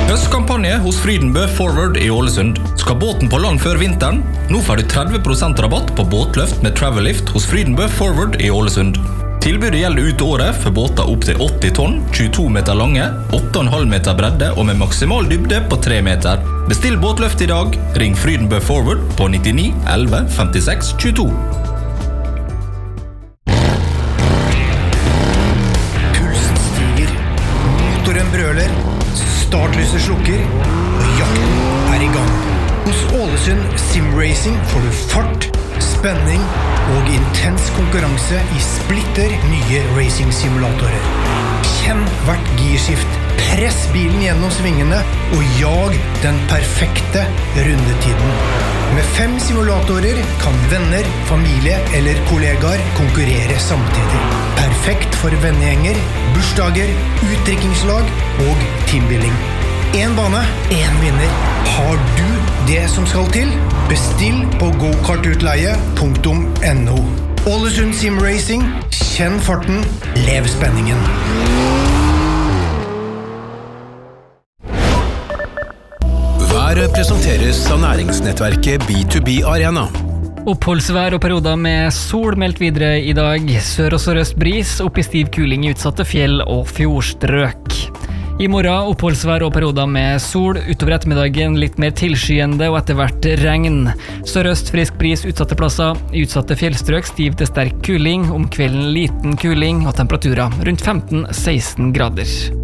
Høstkampanje hos Frydenbø Forward i Ålesund. Skal båten på land før vinteren? Nå får du 30% rabatt på båtløft med Travel-Lift hos Frydenbø Forward i Ålesund. Tilbudet gjelder ut året for båter opp til 80 tonn, 22 meter lange, 8,5 meter bredde og med maksimal dybde på 3 meter. Bestill båtløft i dag. Ring Frydenbø Forward på 99 11 56 22. Pulsen stiger, motoren brøler, startlyset slukker, og jakten i gang. Hos Ålesund Simracing får du fart, spenning og intens konkurranse i splitter nye racing-simulatorer. Kjenn hvert girskift, press bilen gjennom svingene og jag den perfekte rundetiden. Med 5 simulatorer kan venner, familie eller kollegaer konkurrere samtidig. Perfekt for vennegjenger, bursdager, utdrikkingslag og teambuilding. En bane, en vinner. Har du det som skal til? Bestill på gokartutleie.no. Ålesund Simracing. Kjenn farten, lev spenningen. Været presenteres av næringsnettverket B2B Arena. Oppholdsvær og perioder med sol meldt videre i dag. Sør- og sørøst bris, opp i stiv kuling i utsatte fjell og fjordstrøk. I morgen oppholdsvær og perioder med sol, utover ettermiddagen litt mer tilskyende og etter hvert regn. Sørøst frisk bris utsatte plasser, i utsatte fjellstrøk stiv til sterk kuling, om kvelden liten kuling og temperaturer rundt 15-16 grader.